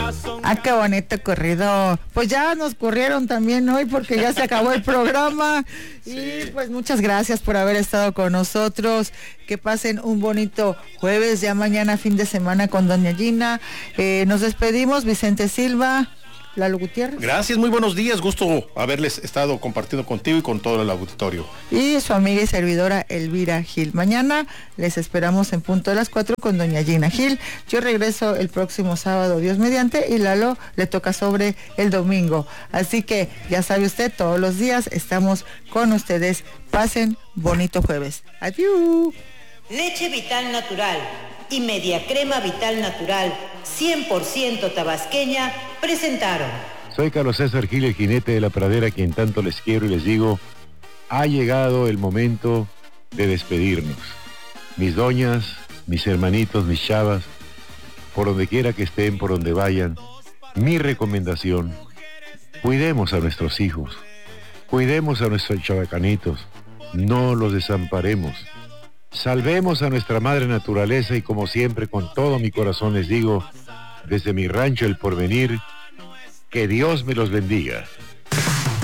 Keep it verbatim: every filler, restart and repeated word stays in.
Ah, qué bonito corrido. Pues ya nos corrieron también hoy porque ya se acabó el programa. Sí. Y pues muchas gracias por haber estado con nosotros. Que pasen un bonito jueves, ya mañana fin de semana con Doña Gina. Eh, nos despedimos, Vicente Silva. Lalo Gutiérrez. Gracias, muy buenos días, gusto haberles estado compartiendo contigo y con todo el auditorio. Y su amiga y servidora Elvira Gil. Mañana les esperamos en punto de las cuatro con Doña Gina Gil. Yo regreso el próximo sábado, Dios mediante, y Lalo le toca sobre el domingo. Así que ya sabe usted, todos los días estamos con ustedes. Pasen bonito jueves. Adiós. Leche Vital Natural y Media Crema Vital Natural cien por ciento tabasqueña presentaron. Soy Carlos César Gil, el jinete de la pradera, quien tanto les quiero y les digo, ha llegado el momento de despedirnos. Mis doñas, mis hermanitos, mis chavas, por donde quiera que estén, por donde vayan, mi recomendación, cuidemos a nuestros hijos, cuidemos a nuestros chavacanitos, no los desamparemos. Salvemos a nuestra madre naturaleza y como siempre con todo mi corazón les digo, desde mi rancho El Porvenir, que Dios me los bendiga.